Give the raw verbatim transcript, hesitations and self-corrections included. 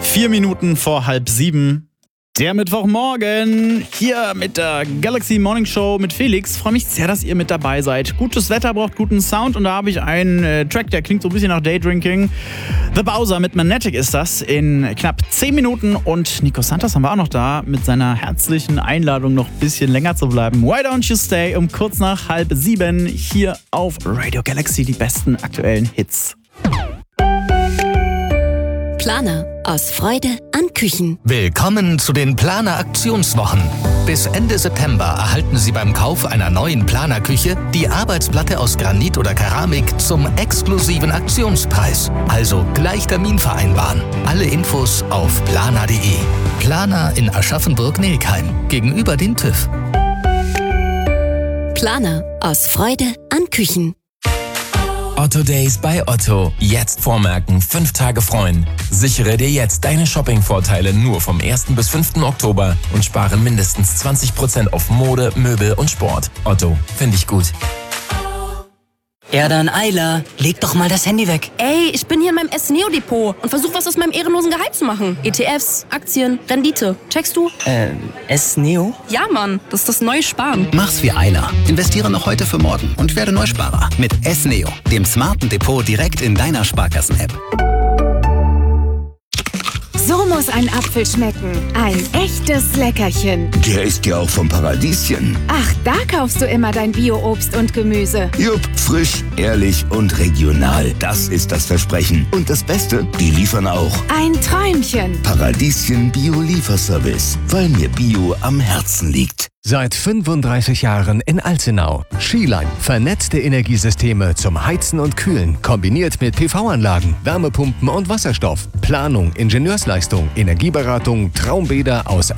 Vier Minuten vor halb sieben. Der Mittwochmorgen hier mit der Galaxy Morning Show mit Felix. Freue mich sehr, dass ihr mit dabei seid. Gutes Wetter braucht guten Sound und da habe ich einen äh, Track, der klingt so ein bisschen nach Daydrinking. The Bowser mit Magnetic ist das in knapp zehn Minuten und Nico Santos haben wir auch noch da mit seiner herzlichen Einladung noch ein bisschen länger zu bleiben. Why Don't You Stay um kurz nach halb sieben hier auf Radio Galaxy, die besten aktuellen Hits. Planer aus Freude an Küchen. Willkommen zu den Planer-Aktionswochen. Bis Ende September erhalten Sie beim Kauf einer neuen Planer-Küche die Arbeitsplatte aus Granit oder Keramik zum exklusiven Aktionspreis. Also gleich Termin vereinbaren. Alle Infos auf planer punkt de. Planer in Aschaffenburg-Nelkheim, gegenüber dem TÜV. Planer aus Freude an Küchen. Otto Days bei Otto. Jetzt vormerken, fünf Tage freuen. Sichere dir jetzt deine Shopping-Vorteile nur vom ersten bis fünften Oktober und spare mindestens zwanzig Prozent auf Mode, Möbel und Sport. Otto, finde ich gut. Ja dann, Ayla, leg doch mal das Handy weg. Ey, ich bin hier in meinem S-Neo-Depot und versuch was aus meinem ehrenlosen Gehalt zu machen. E T Fs, Aktien, Rendite. Checkst du? Äh, S-Neo? Ja, Mann, das ist das neue Sparen. Mach's wie Ayla. Investiere noch heute für morgen und werde Neusparer mit S-Neo, dem smarten Depot direkt in deiner Sparkassen-App. So muss ein Apfel schmecken. Ein echtes Leckerchen. Der ist ja auch vom Paradieschen. Ach, da kaufst du immer dein Bio-Obst und Gemüse. Jupp, frisch, ehrlich und regional. Das ist das Versprechen. Und das Beste, die liefern auch. Ein Träumchen. Paradieschen Bio-Lieferservice, weil mir Bio am Herzen liegt. Seit fünfunddreißig Jahren in Alzenau. Skiline. Vernetzte Energiesysteme zum Heizen und Kühlen. Kombiniert mit P V-Anlagen, Wärmepumpen und Wasserstoff. Planung, Ingenieursleistung, Energieberatung, Traumbäder aus